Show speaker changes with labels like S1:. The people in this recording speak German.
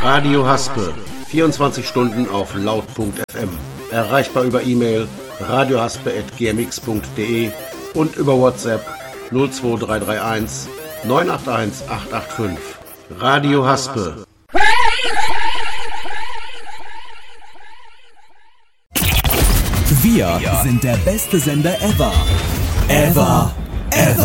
S1: Radio Haspe, 24 Stunden auf laut.fm. Erreichbar über E-Mail radiohaspe@gmx.de und über WhatsApp 02331 981 885. Radio Haspe.
S2: Wir sind der beste Sender ever. Ever.